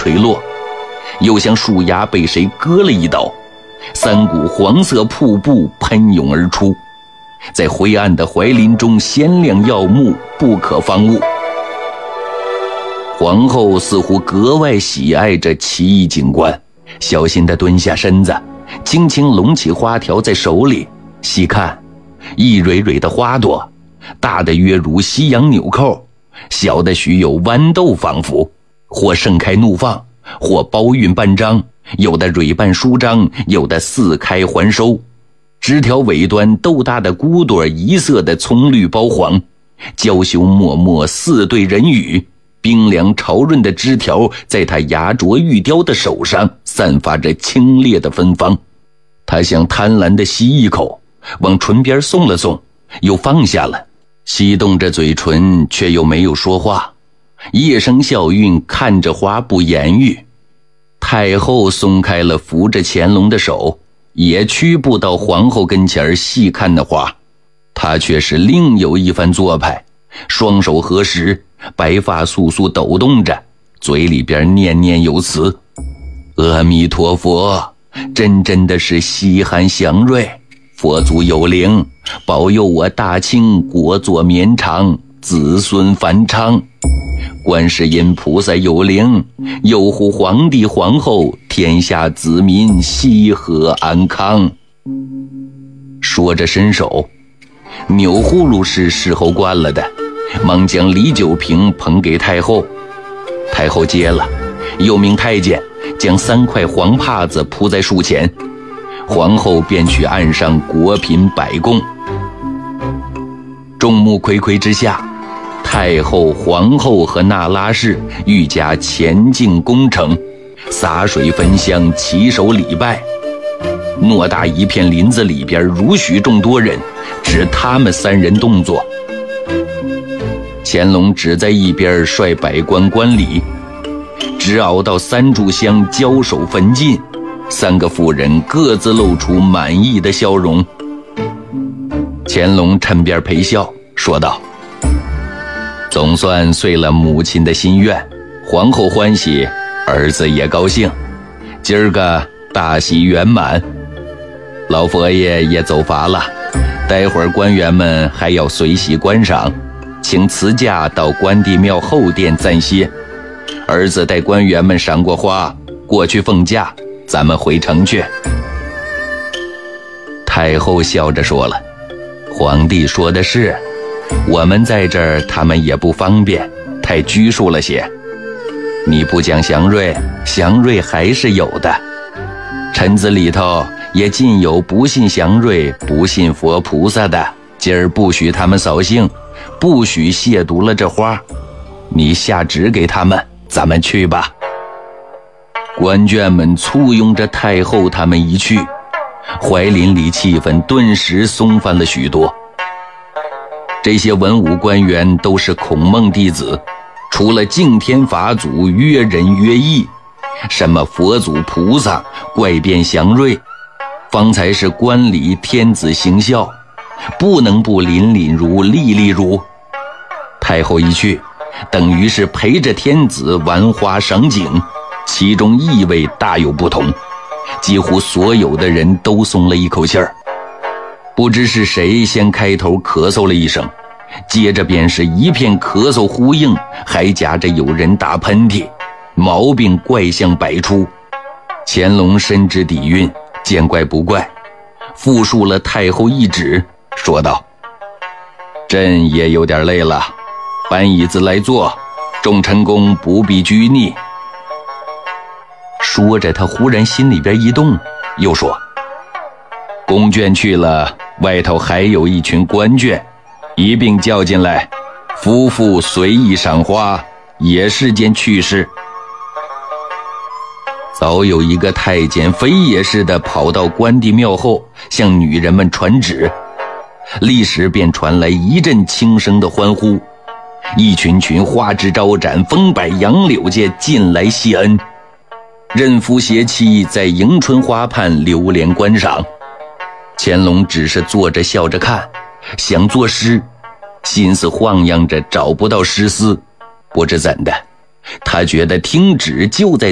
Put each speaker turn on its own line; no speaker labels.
垂落，又像树芽被谁割了一刀，3股黄色瀑布喷涌而出，在灰暗的槐林中鲜亮耀目，不可方物。皇后似乎格外喜爱这奇异景观，小心地蹲下身子，轻轻拢起花条在手里，细看，一蕊蕊的花朵，大的约如西洋纽扣，小的许有豌豆仿佛，或盛开怒放，或包韵半张，有的蕊瓣舒张，有的似开还收。枝条尾端豆大的骨朵一色的葱绿包黄，娇羞脉脉似对人语，冰凉潮润的枝条在他牙琢玉雕的手上散发着清冽的芬芳。他像贪婪地吸一口，往唇边送了送，又放下了，翕动着嘴唇，却又没有说话，夜声笑韵，看着花不言语。太后松开了扶着乾隆的手，也屈步到皇后跟前细看那花，她却是另有一番做派，双手合十，白发簌簌抖动着，嘴里边念念有词：阿弥陀佛，真的是稀罕祥瑞，佛祖有灵，保佑我大清国祚绵长，子孙繁昌。观世音菩萨有灵，佑护皇帝皇后，天下子民喜和安康。说着伸手，钮祜禄是侍候惯了的，忙将李酒瓶捧给太后。太后接了，又命太监将3块黄帕子铺在树前，皇后便去岸上果品摆供。众目睽睽之下，太后、皇后和那拉氏愈加前进恭诚，洒水焚香，齐手礼拜。偌大一片林子里边如许众多人，只他们3人动作。乾隆只在一边率百官观礼，直熬到3炷香交手焚尽，3个妇人各自露出满意的笑容。乾隆趁边陪笑，说道：总算遂了母亲的心愿，皇后欢喜，儿子也高兴，今儿个大喜圆满。老佛爷也走伐了，待会儿官员们还要随喜观赏，请辞驾到关帝庙后殿暂歇。儿子带官员们赏过花，过去奉驾，咱们回城去。太后笑着说了：皇帝说的是，我们在这儿他们也不方便，太拘束了些。你不讲祥瑞，祥瑞还是有的。臣子里头也尽有不信祥瑞、不信佛菩萨的，今儿不许他们扫兴，不许亵渎了这花。你下旨给他们，咱们去吧。官眷们簇拥着太后他们一去，槐林里气氛顿时松泛了许多。这些文武官员都是孔孟弟子，除了敬天法祖约仁约义，什么佛祖菩萨怪变祥瑞，方才是观礼天子行孝，不能不凛凛如历历如。太后一去，等于是陪着天子玩花赏景，其中意味大有不同，几乎所有的人都松了一口气儿。不知是谁先开头咳嗽了一声，接着便是一片咳嗽呼应，还夹着有人打喷嚏，毛病怪象百出。乾隆深知底蕴，见怪不怪，复述了太后懿旨，说道：朕也有点累了，搬椅子来坐，众臣公不必拘泥。说着他忽然心里边一动，又说：宫眷去了，外头还有一群官眷，一并叫进来，夫妇随意赏花，也是件趣事。早有一个太监飞也似的跑到关帝庙后，向女人们传旨，立时便传来一阵轻声的欢呼，一群群花枝招展、风摆杨柳介进来谢恩。任夫携妻在迎春花畔流连观赏，乾隆只是坐着笑着看，想作诗，心思晃漾着找不到诗思，不知怎的，他觉得听旨就在